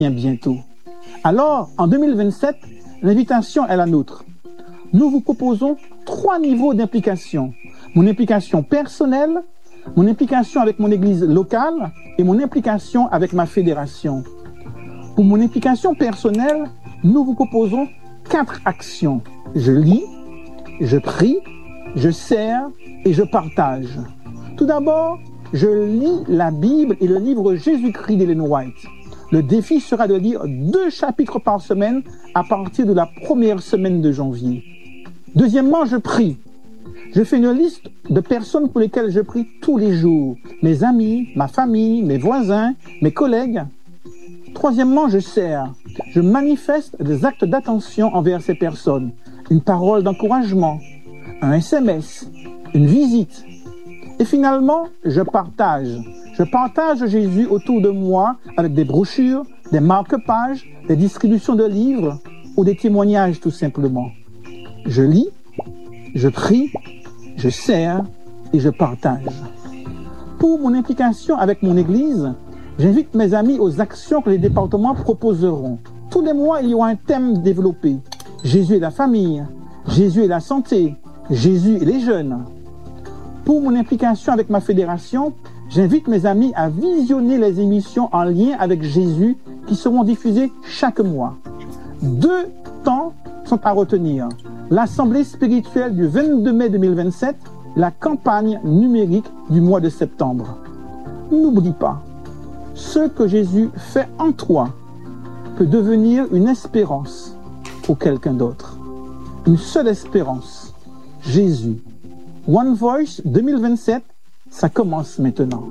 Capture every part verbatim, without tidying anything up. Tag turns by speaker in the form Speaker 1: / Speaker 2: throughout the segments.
Speaker 1: bientôt. Alors, en deux mille vingt-sept, l'invitation est la nôtre. Nous vous proposons trois niveaux d'implication. Mon implication personnelle, mon implication avec mon église locale et mon implication avec ma fédération. Pour mon implication personnelle, nous vous proposons quatre actions. Je lis, je prie, je sers et je partage. Tout d'abord, je lis la Bible et le livre Jésus-Christ d'Ellen White. Le défi sera de lire deux chapitres par semaine à partir de la première semaine de janvier. Deuxièmement, je prie. Je fais une liste de personnes pour lesquelles je prie tous les jours. Mes amis, ma famille, mes voisins, mes collègues. Troisièmement, je sers. Je manifeste des actes d'attention envers ces personnes. Une parole d'encouragement, un S M S, une visite. Et finalement, je partage. Je partage Jésus autour de moi avec des brochures, des marque-pages, des distributions de livres ou des témoignages tout simplement. Je lis, je prie, je sers et je partage. Pour mon implication avec mon Église, j'invite mes amis aux actions que les départements proposeront. Tous les mois, il y aura un thème développé. Jésus et la famille, Jésus et la santé, Jésus et les jeunes. Pour mon implication avec ma fédération, j'invite mes amis à visionner les émissions en lien avec Jésus qui seront diffusées chaque mois. Deux temps sont à retenir. L'Assemblée spirituelle du vingt-deux mai deux mille vingt-sept, la campagne numérique du mois de septembre. N'oublie pas, ce que Jésus fait en toi peut devenir une espérance pour quelqu'un d'autre. Une seule espérance, Jésus. One Voice deux mille vingt-sept, ça commence maintenant.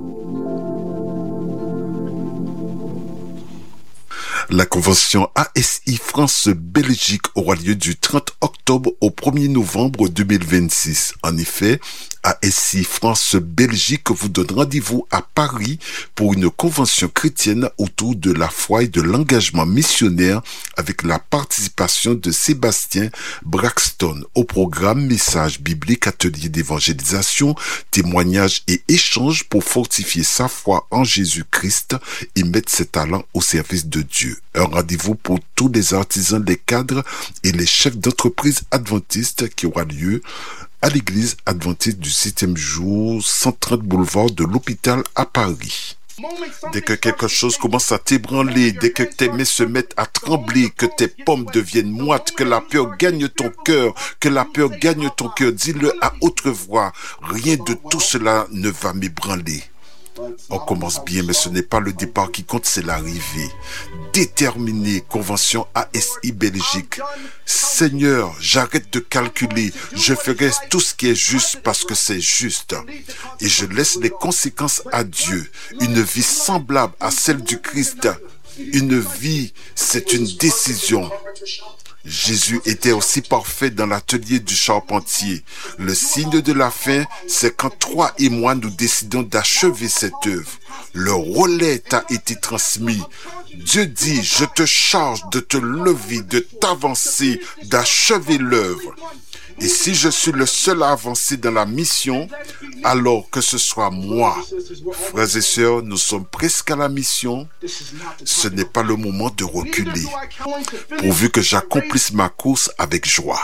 Speaker 2: La convention A S I France-Belgique aura lieu du trente octobre au premier novembre deux mille vingt-six. En effet, A S I France-Belgique vous donne rendez-vous à Paris pour une convention chrétienne autour de la foi et de l'engagement missionnaire avec la participation de Sébastien Braxton. Au programme, messages bibliques, ateliers d'évangélisation, témoignages et échanges pour fortifier sa foi en Jésus-Christ et mettre ses talents au service de Dieu. Un rendez-vous pour tous les artisans, les cadres et les chefs d'entreprise adventistes qui aura lieu à l'église adventiste du septième jour, cent trente boulevard de l'Hôpital à Paris. Dès que quelque chose commence à t'ébranler, dès que tes mains se mettent à trembler, que tes pommes deviennent moites, que la peur gagne ton cœur, que la peur gagne ton cœur, dis-le à haute voix, rien de tout cela ne va m'ébranler. On commence bien, mais ce n'est pas le départ qui compte, c'est l'arrivée. Déterminé, convention A S I Belgique. Seigneur, j'arrête de calculer. Je ferai tout ce qui est juste parce que c'est juste. Et je laisse les conséquences à Dieu. Une vie semblable à celle du Christ. Une vie, c'est une décision. Jésus était aussi parfait dans l'atelier du charpentier. Le signe de la fin, c'est quand toi et moi nous décidons d'achever cette œuvre. Le relais t'a été transmis. Dieu dit, je te charge de te lever, de t'avancer, d'achever l'œuvre. Et si je suis le seul à avancer dans la mission, alors que ce soit moi. Frères et sœurs, nous sommes presque à la mission. Ce n'est pas le moment de reculer, pourvu que j'accomplisse ma course avec joie.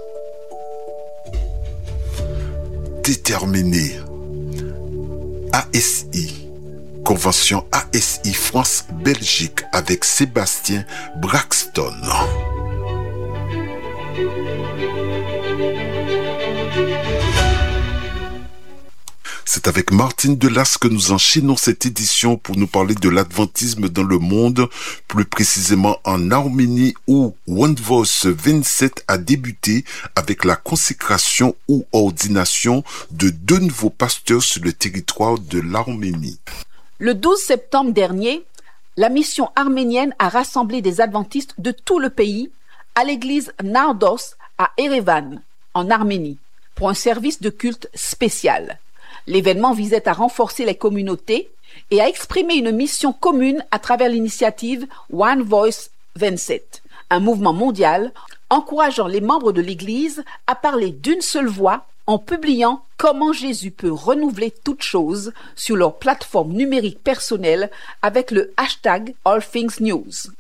Speaker 2: Déterminé. A S I. Convention A S I France-Belgique avec Sébastien Braxton. C'est avec Martine Delas que nous enchaînons cette édition pour nous parler de l'adventisme dans le monde, plus précisément en Arménie où One Voice vingt-sept a débuté avec la consécration ou ordination de deux nouveaux pasteurs sur le territoire de l'Arménie.
Speaker 3: Le douze septembre dernier, la mission arménienne a rassemblé des adventistes de tout le pays à l'église Nardos à Erevan, en Arménie, pour un service de culte spécial. L'événement visait à renforcer les communautés et à exprimer une mission commune à travers l'initiative One Voice vingt-sept, un mouvement mondial encourageant les membres de l'Église à parler d'une seule voix en publiant comment Jésus peut renouveler toutes choses sur leur plateforme numérique personnelle avec le hashtag All Things News.